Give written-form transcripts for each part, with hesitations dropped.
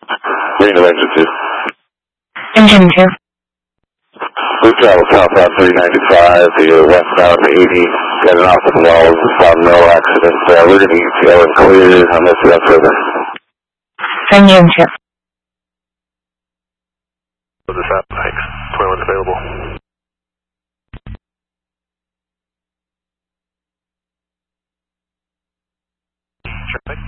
Reno engine 2. Engine 2. We travel southbound 395, the westbound 80, got an opposite wall, found no accident. We're going to get you and clear on this route further. Engine 2. This out, thanks. 21 available. Traffic.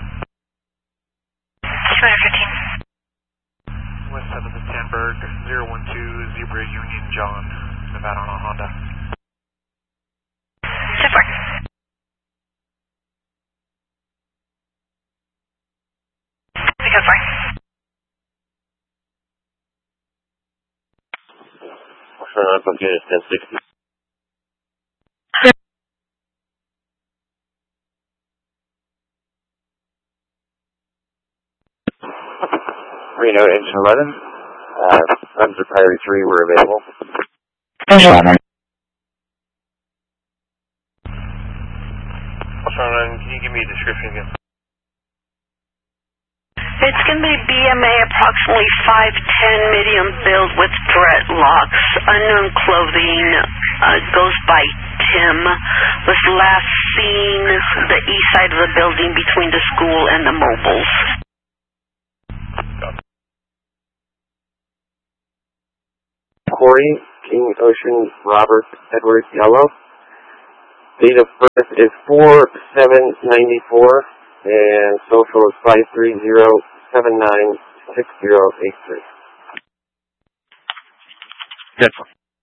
215. West side of the Sandberg, 012 Zebra Union John, Nevada on a Honda. Super. Because right. Okay, 1060. Reno engine 11. Guns of priority 3 were available. Engine 11. Can you give me a description again? It's going to be BMA, approximately 5'10", medium build with dreadlocks, unknown clothing, goes by Tim, was last seen the east side of the building between the school and the mobiles. Corey, King Ocean, Robert, Edward, Yellow. Date of birth is 4/7/94, and social is 530796083. Good.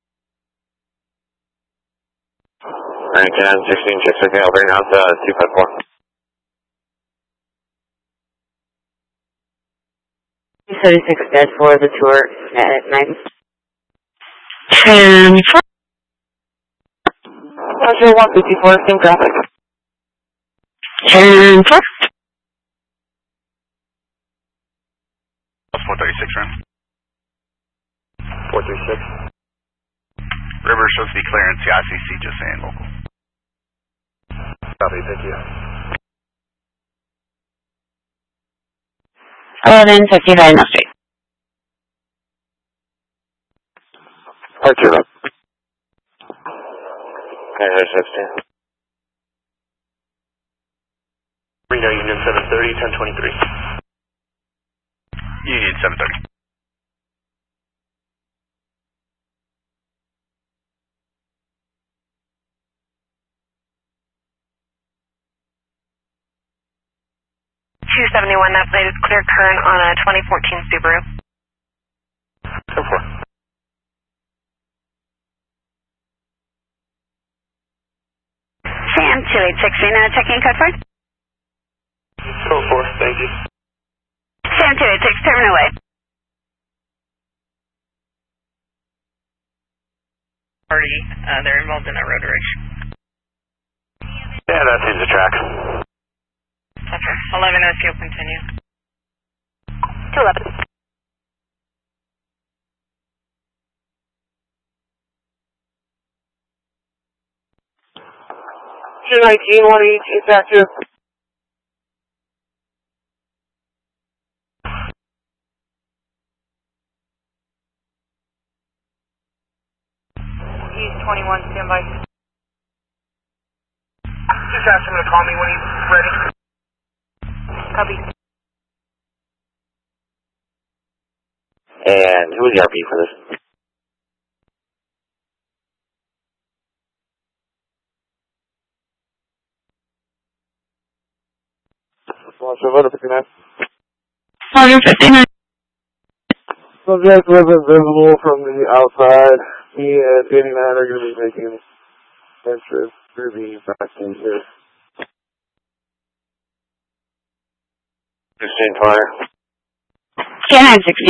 Alright, Can 16, check something over now to 254. 36 dead for the tour at 9. 10. Roger, 154, same traffic. 10. 436, run. 436. River supposed to be clearance, the ICC just saying local. Copy, thank you. 11:59 Mill Street. Archer up. Okay, there's 16. Reno Union 730, 1023. Union 730. .271, that plate is clear current on a 2014 Subaru. 10-4. Sam 286, checking code 4. 10-4, thank you. Sam 286, terminal away. Party, they're involved in a road rage. Yeah, that seems to track. Okay, 11 SQ continue. 211. Two 19, 118, active. He's 21, standby. Just ask him to call me when he's ready. Copy. And who is the RP for this? Silver 59. 159. Subject wasn't visible from the outside. He and 89 are going to be making entrance through the back into 16 fire. Can 16.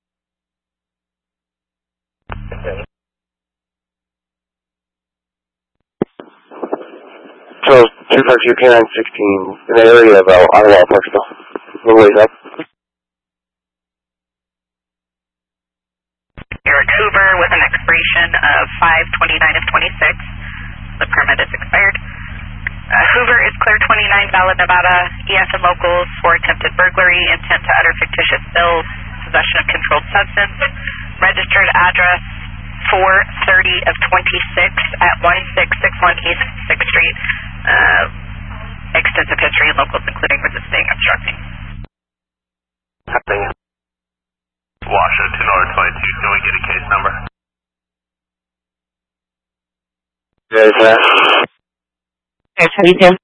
So 252 K916 in the area of Ottawa Parksville. A little ways up. Eric Hoover with an expiration of 5/29 of 26. The permit is expired. Hoover is clear 29, valid Nevada. EF and locals for attempted burglary, intent to utter fictitious bills, possession of controlled substance. Registered address 430 of 26 at 1661 East 6th Street. Extensive history and locals including resisting, obstructing. Washington or 22, can we get a case number? Yes, sir. Yes, how do you do?